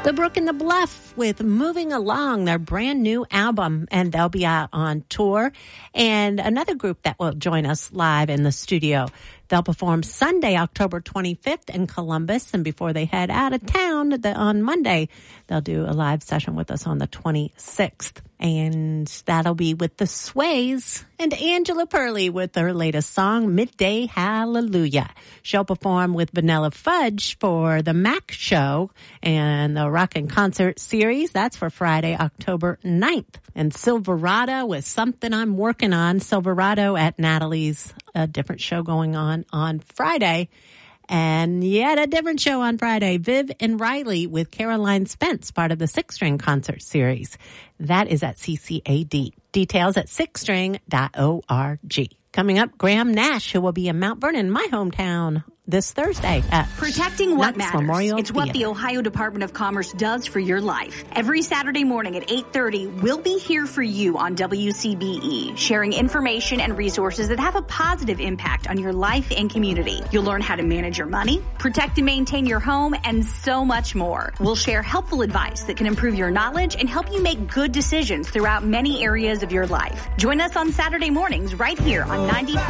The Brook and the Bluff with Moving Along, their brand new album, and they'll be out on tour. And another group that will join us live in the studio. They'll perform Sunday, October 25th in Columbus. And before they head out of town on Monday, they'll do a live session with us on the 26th. And that'll be with the Sways and Angela Perley with her latest song, Midday Hallelujah. She'll perform with Vanilla Fudge for the Mac Show and the Rock and Concert Series. That's for Friday, October 9th. And Silverado with Something I'm Working On. Silverado at Natalie's, a different show going on Friday. And yet a different show on Friday, Viv and Riley with Caroline Spence, part of the Six String Concert Series. That is at CCAD. Details at sixstring.org. Coming up, Graham Nash, who will be in Mount Vernon, my hometown, this Thursday at Protecting what Knox matters. Memorial It's what Theater. the Ohio Department of Commerce does for your life. Every Saturday morning at 8:30, we'll be here for you on WCBE, sharing information and resources that have a positive impact on your life and community. You'll learn how to manage your money, protect and maintain your home, and so much more. We'll share helpful advice that can improve your knowledge and help you make good decisions throughout many areas of your life. Join us on Saturday mornings right here on 90.9